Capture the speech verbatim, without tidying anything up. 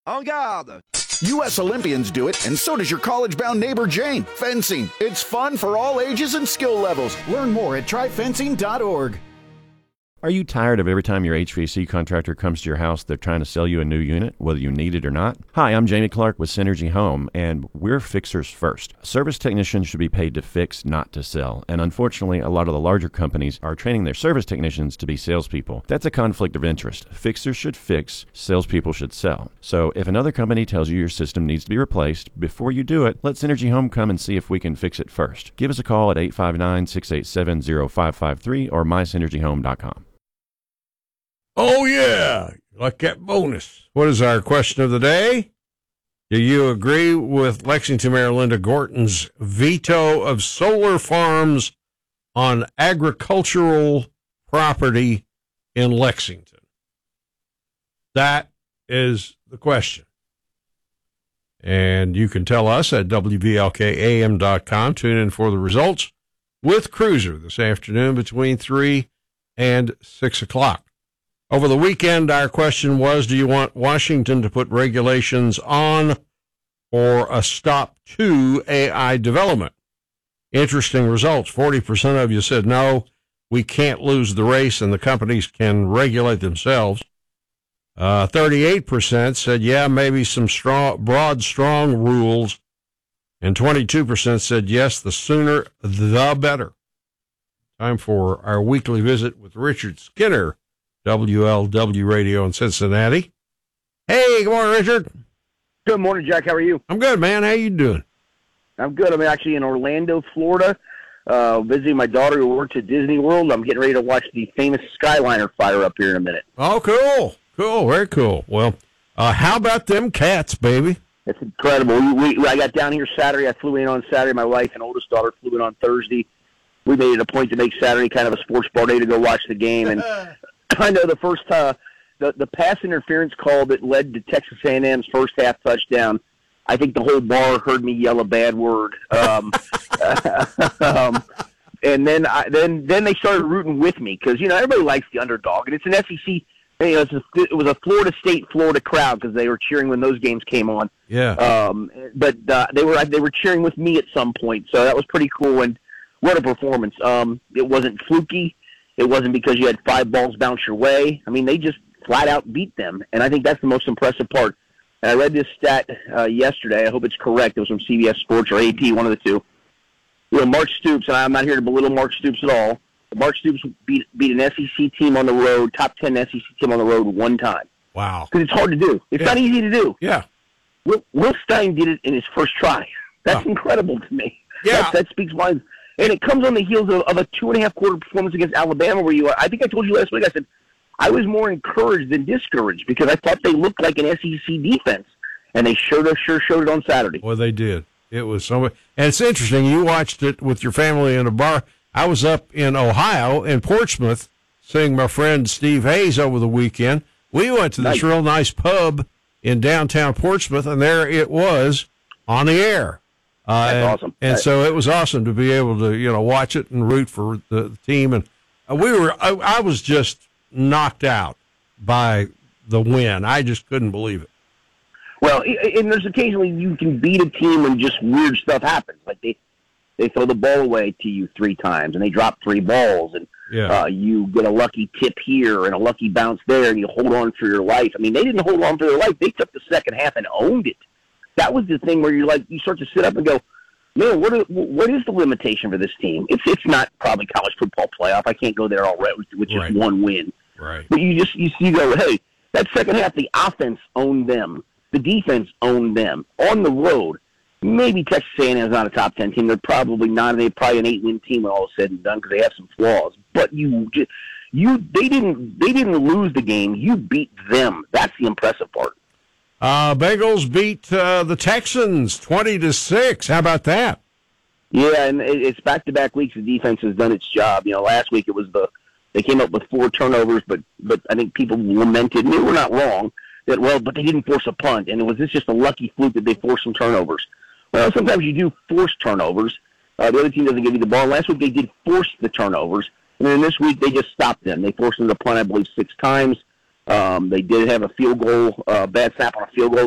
En garde! U S Olympians do it, and so does your college-bound neighbor Jane. Fencing. It's fun for all ages and skill levels. Learn more at try fencing dot org. Are you tired of every time your H V A C contractor comes to your house, they're trying to sell you a new unit, whether you need it or not? Hi, I'm Jamie Clark with Synergy Home, and we're fixers first. Service technicians should be paid to fix, not to sell. And unfortunately, a lot of the larger companies are training their service technicians to be salespeople. That's a conflict of interest. Fixers should fix, salespeople should sell. So if another company tells you your system needs to be replaced, before you do it, let Synergy Home come and see if we can fix it first. Give us a call at eight five nine, six eight seven, zero five five three or my synergy home dot com. Oh, yeah, like that bonus. What is our question of the day? Do you agree with Lexington Mayor Linda Gorton's veto of solar farms on agricultural property in Lexington? That is the question. And you can tell us at W V L K A M dot com. Tune in for the results with Cruiser this afternoon between three and six o'clock. Over the weekend, our question was, do you want Washington to put regulations on or a stop to A I development? Interesting results. forty percent of you said no, we can't lose the race and the companies can regulate themselves. Uh, thirty-eight percent said, yeah, maybe some strong, broad, strong rules. And twenty-two percent said, yes, the sooner the better. Time for our weekly visit with Richard Skinner, W L W Radio in Cincinnati. Hey, good morning, Richard. Good morning, Jack. How are you? I'm good, man. How you doing? I'm good. I'm actually in Orlando, Florida, uh, visiting my daughter who works at Disney World. I'm getting ready to watch the famous Skyliner fire up here in a minute. Oh, cool. Cool. Very cool. Well, uh, how about them cats, baby? It's incredible. We, we, I got down here Saturday. I flew in on Saturday. My wife and oldest daughter flew in on Thursday. We made it a point to make Saturday kind of a sports bar day to go watch the game. And I know the first uh, the the pass interference call that led to Texas A and M's first half touchdown. I think the whole bar heard me yell a bad word, um, um, and then I, then then they started rooting with me because you know everybody likes the underdog, and it's an S E C. You know, it's a, it was a Florida State Florida crowd because they were cheering when those games came on. Yeah. Um, but uh, they were they were cheering with me at some point, so that was pretty cool. And what a performance! Um, it wasn't fluky. It wasn't because you had five balls bounce your way. I mean, they just flat out beat them, and I think that's the most impressive part. And I read this stat uh, yesterday. I hope it's correct. It was from C B S Sports or A P, one of the two. You know, Mark Stoops, and I'm not here to belittle Mark Stoops at all. But Mark Stoops beat beat an S E C team on the road, top ten S E C team on the road one time. Wow. Because it's hard to do. It's yeah. not easy to do. Yeah. Will, Will Stein did it in his first try. That's oh. incredible to me. Yeah. That, that speaks volumes. And it comes on the heels of, of a two-and-a-half quarter performance against Alabama where you – I think I told you last week, I said, I was more encouraged than discouraged because I thought they looked like an S E C defense, and they sure, sure showed it on Saturday. Well, they did. It was so – and it's interesting. You watched it with your family in a bar. I was up in Ohio, in Portsmouth, seeing my friend Steve Hayes over the weekend. We went to this nice. real nice pub in downtown Portsmouth, and there it was on the air. Uh, That's and, awesome. And that, so it was awesome to be able to, you know, watch it and root for the, the team. And uh, we were, I, I was just knocked out by the win. I just couldn't believe it. Well, and there's occasionally you can beat a team when just weird stuff happens. Like they, they throw the ball away to you three times, and they drop three balls, and yeah. uh, you get a lucky tip here and a lucky bounce there, and you hold on for your life. I mean, they didn't hold on for their life. They took the second half and owned it. That was the thing where you're like, you start to sit up and go, man, what are, what is the limitation for this team? It's it's not probably college football playoff. I can't go there already with, with just right. one win. Right. But you just you see, go, hey, that second half, the offense owned them, the defense owned them on the road. Maybe Texas A and M is not a top ten team. They're probably not. They're probably an eight-win team when all is said and done because they have some flaws. But you just you they didn't they didn't lose the game. You beat them. That's the impressive part. Uh, Bengals beat uh, the Texans twenty to six. How about that? Yeah, and it's back-to-back weeks. The defense has done its job. You know, last week it was the they came up with four turnovers, but but I think people lamented, and they were not wrong, that, well, but they didn't force a punt, and was this just a lucky fluke that they forced some turnovers? Well, sometimes you do force turnovers. Uh, the other team doesn't give you the ball. Last week they did force the turnovers, and then this week they just stopped them. They forced them to punt, I believe, six times. Um, they did have a field goal, uh, bad snap on a field goal